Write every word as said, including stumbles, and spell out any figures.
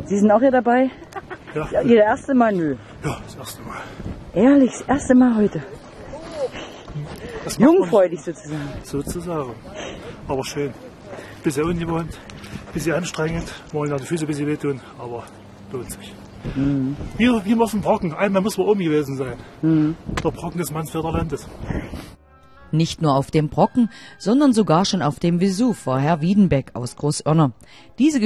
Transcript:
Sie sind auch hier dabei? Ja. Ihr erste Mal? Nö. Ja, das erste Mal. Ehrlich, das erste Mal heute. Jungfräulich sozusagen. Sozusagen. Aber schön. Bisschen ungewohnt, bisschen anstrengend. Wollen ja die Füße ein bisschen wehtun, aber lohnt sich. Mhm. Wie, wie man auf dem Brocken. Einmal muss man oben gewesen sein. Mhm. Der Brocken des Mansfelder Landes. Nicht nur auf dem Brocken, sondern sogar schon auf dem Vesuv war Herr Wiedenbeck aus Großoerner. Diese